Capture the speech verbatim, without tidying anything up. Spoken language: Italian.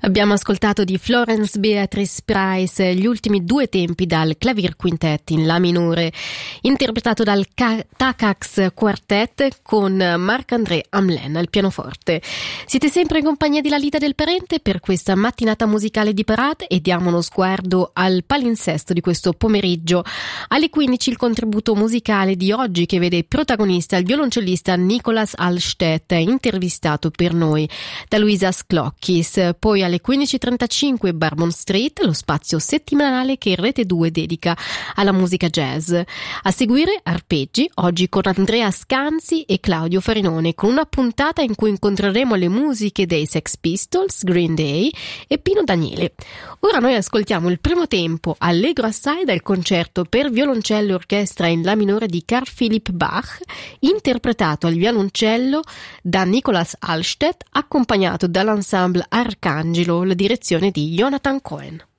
Abbiamo ascoltato di Florence Beatrice Price gli ultimi due tempi dal Clavier Quintet in La minore, interpretato dal Takacs Quartet con Marc-André Hamelin al pianoforte. Siete sempre in compagnia di Lalita del Parente per questa mattinata musicale di Parade e diamo uno sguardo al palinsesto di questo pomeriggio. Alle quindici il contributo musicale di oggi che vede protagonista il violoncellista Nicolas Alstedt, intervistato per noi da Luisa Sclockis. Poi alle quindici e trentacinque Bourbon Street, lo spazio settimanale che Rete due dedica alla musica jazz. A seguire arpeggi, oggi con Andrea Scanzi e Claudio Farinone, con una puntata in cui incontreremo le musiche dei Sex Pistols, Green Day e Pino Daniele. Ora noi ascoltiamo il primo tempo, allegro assai, dal concerto per violoncello e orchestra in La minore di Carl Philipp Bach, interpretato al violoncello da Nicolas Alstedt, accompagnato dall'ensemble Arcangelo, la direzione di Jonathan Cohen.